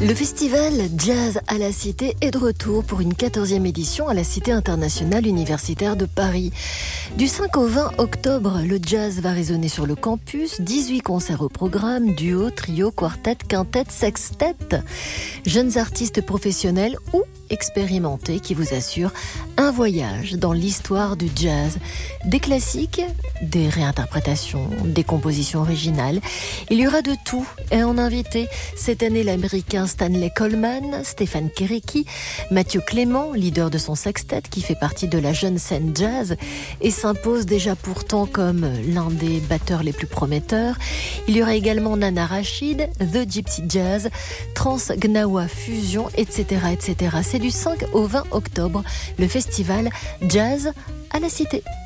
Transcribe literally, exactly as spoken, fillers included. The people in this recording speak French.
Le festival Jazz à la Cité est de retour pour une quatorzième édition à la Cité internationale universitaire de Paris. Du cinq au vingt octobre, le jazz va résonner sur le campus. dix-huit concerts au programme, duo, trio, quartet, quintet, sextet. Jeunes artistes professionnels ou expérimentés qui vous assurent un voyage dans l'histoire du jazz. Des classiques, des réinterprétations, des compositions originales. Il y aura de tout. Et en invité, cette année, l'américain Stanley Coleman, Stéphane Kéréki, Mathieu Clément, leader de son sextet, qui fait partie de la jeune scène jazz et s'impose déjà pourtant comme l'un des batteurs les plus prometteurs. Il y aura également Nana Rachid, The Gypsy Jazz, Trans Gnawa Fusion, et cetera, et cetera. C'est du cinq au vingt octobre, le festival Jazz à la Cité.